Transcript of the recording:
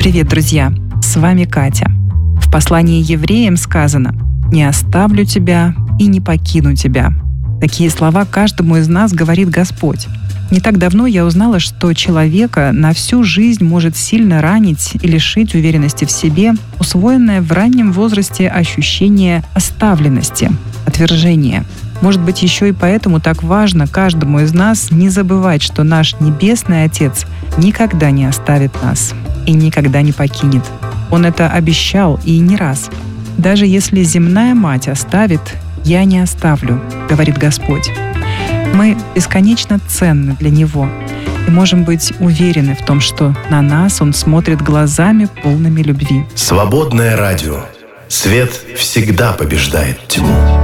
Привет, друзья! С вами Катя. В послании евреям сказано: «Не оставлю тебя и не покину тебя». Такие слова каждому из нас говорит Господь. Не так давно я узнала, что человека на всю жизнь может сильно ранить и лишить уверенности в себе усвоенное в раннем возрасте ощущение оставленности, отвержения. Может быть, еще и поэтому так важно каждому из нас не забывать, что наш Небесный Отец никогда не оставит нас и никогда не покинет. Он это обещал и не раз. «Даже если земная мать оставит, я не оставлю», — говорит Господь. Мы бесконечно ценны для Него и можем быть уверены в том, что на нас Он смотрит глазами, полными любви. Свободное радио. Свет всегда побеждает тьму.